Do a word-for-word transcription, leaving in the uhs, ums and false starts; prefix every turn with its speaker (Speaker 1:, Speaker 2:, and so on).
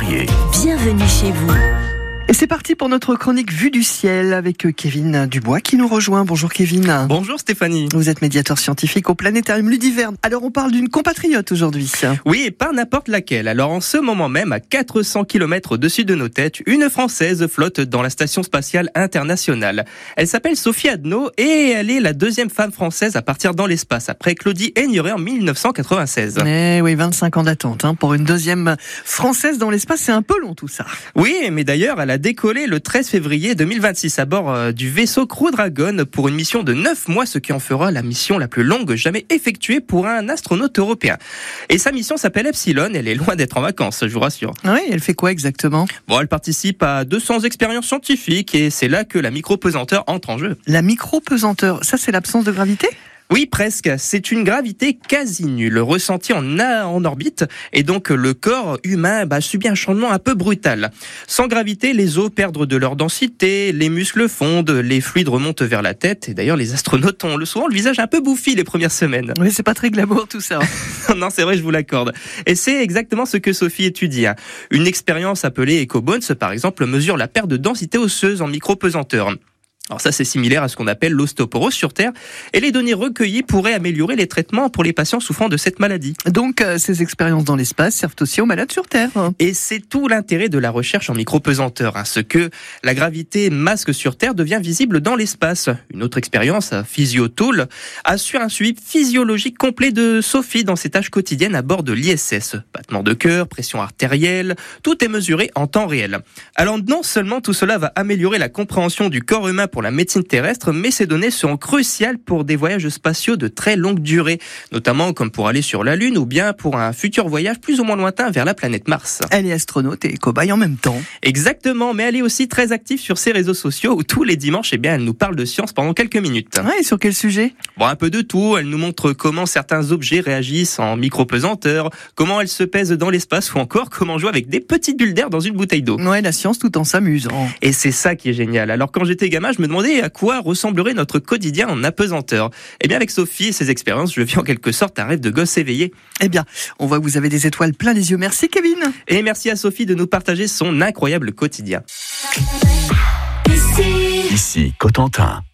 Speaker 1: variés.
Speaker 2: Bienvenue chez vous.
Speaker 3: Et c'est parti pour notre chronique Vue du ciel avec Kevin Dubois qui nous rejoint. Bonjour Kevin.
Speaker 4: Bonjour Stéphanie.
Speaker 3: Vous êtes médiateur scientifique au Planétarium Ludiverne. Alors on parle d'une compatriote aujourd'hui.
Speaker 4: Oui, et pas n'importe laquelle. Alors en ce moment même, à quatre cents kilomètres au-dessus de nos têtes, une Française flotte dans la Station Spatiale Internationale. Elle s'appelle Sophie Adno et elle est la deuxième femme française à partir dans l'espace, après Claudie Aigneret en mille neuf cent quatre-vingt-seize.
Speaker 3: Eh oui, vingt-cinq ans d'attente hein, pour une deuxième Française dans l'espace, c'est un peu long tout ça.
Speaker 4: Oui, mais d'ailleurs, elle a décollé le treize février deux mille vingt-six à bord euh, du vaisseau Crew Dragon pour une mission de neuf mois, ce qui en fera la mission la plus longue jamais effectuée pour un astronaute européen. Et sa mission s'appelle Epsilon, elle est loin d'être en vacances, je vous rassure.
Speaker 3: Oui, elle fait quoi exactement ?
Speaker 4: Bon, elle participe à deux cents expériences scientifiques et c'est là que la micropesanteur entre en jeu.
Speaker 3: La micropesanteur, ça c'est l'absence de gravité ?
Speaker 4: Oui, presque. C'est une gravité quasi nulle, ressentie en, en orbite, et donc le corps humain bah, subit un changement un peu brutal. Sans gravité, les os perdent de leur densité, les muscles fondent, les fluides remontent vers la tête, et d'ailleurs les astronautes ont souvent le visage un peu bouffi les premières semaines.
Speaker 3: Oui, c'est pas très glamour tout ça.
Speaker 4: Non, c'est vrai, je vous l'accorde. Et c'est exactement ce que Sophie étudie. Une expérience appelée EcoBones, par exemple, mesure la perte de densité osseuse en micropesanteur. Alors ça, c'est similaire à ce qu'on appelle l'ostéoporose sur Terre. Et les données recueillies pourraient améliorer les traitements pour les patients souffrant de cette maladie.
Speaker 3: Donc, euh, ces expériences dans l'espace servent aussi aux malades sur Terre.
Speaker 4: Et c'est tout l'intérêt de la recherche en micropesanteur. Hein, ce que la gravité masque sur Terre devient visible dans l'espace. Une autre expérience, PhysioTool, assure un suivi physiologique complet de Sophie dans ses tâches quotidiennes à bord de l'I S S. Battement de cœur, pression artérielle, tout est mesuré en temps réel. Alors non seulement tout cela va améliorer la compréhension du corps humain pour la médecine terrestre, mais ces données seront cruciales pour des voyages spatiaux de très longue durée, notamment comme pour aller sur la Lune ou bien pour un futur voyage plus ou moins lointain vers la planète Mars.
Speaker 3: Elle est astronaute et cobaye en même temps.
Speaker 4: Exactement, mais elle est aussi très active sur ses réseaux sociaux où tous les dimanches, eh bien, elle nous parle de science pendant quelques minutes.
Speaker 3: Ouais, et sur quel sujet ?
Speaker 4: Bon, un peu de tout. Elle nous montre comment certains objets réagissent en micropesanteur, comment elle se pèse dans l'espace ou encore comment jouer avec des petites bulles d'air dans une bouteille d'eau.
Speaker 3: Ouais, la science tout en s'amusant.
Speaker 4: Et c'est ça qui est génial. Alors quand j'étais gamin, je me demandais à quoi ressemblerait notre quotidien en apesanteur. Eh bien, avec Sophie et ses expériences, je vis en quelque sorte un rêve de gosse éveillé.
Speaker 3: Eh bien, on voit que vous avez des étoiles plein les yeux. Merci Kevin.
Speaker 4: Et merci à Sophie de nous partager son incroyable quotidien.
Speaker 1: Ici Cotentin.